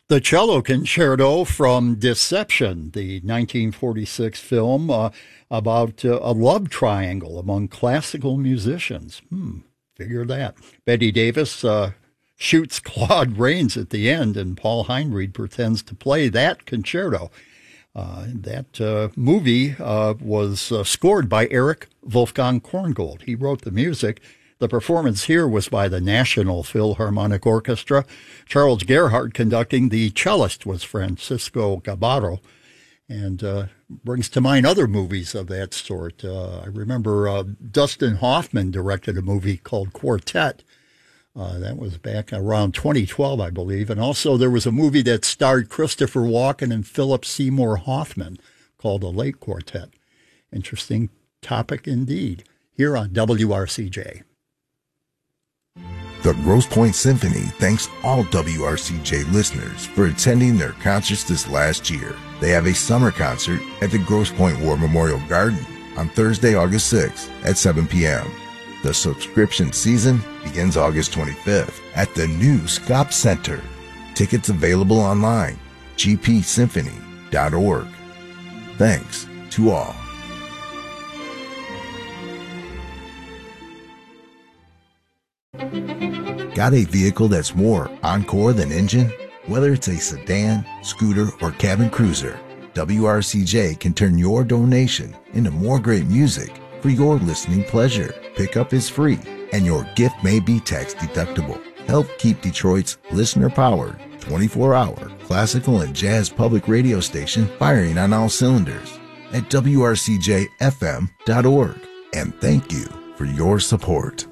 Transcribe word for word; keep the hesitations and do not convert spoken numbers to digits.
The Cello Concerto from Deception, the nineteen forty-six film uh, about uh, a love triangle among classical musicians. Hmm, figure that. Betty Davis uh, shoots Claude Rains at the end, and Paul Heinried pretends to play that concerto. Uh, that uh, movie uh, was uh, scored by Eric Wolfgang Korngold. He wrote the music. The performance here was by the National Philharmonic Orchestra. Charles Gerhardt conducting. The cellist was Francisco Gabarro, and uh, brings to mind other movies of that sort. Uh, I remember uh, Dustin Hoffman directed a movie called Quartet. Uh, that was back around twenty twelve, I believe. And also there was a movie that starred Christopher Walken and Philip Seymour Hoffman called The Late Quartet. Interesting topic indeed, here on W R C J. The Grosse Pointe Symphony thanks all W R C J listeners for attending their concerts this last year. They have a summer concert at the Grosse Pointe War Memorial Garden on Thursday, August sixth at seven p.m. The subscription season begins August twenty-fifth at the new Scop Center. Tickets available online, g p symphony dot org. Thanks to all. Got a vehicle that's more encore than engine? Whether it's a sedan, scooter, or cabin cruiser, W R C J can turn your donation into more great music for your listening pleasure. Pickup is free, and your gift may be tax deductible. Help keep Detroit's listener-powered, twenty-four hour classical and jazz public radio station firing on all cylinders at W R C J F M dot org. And thank you for your support.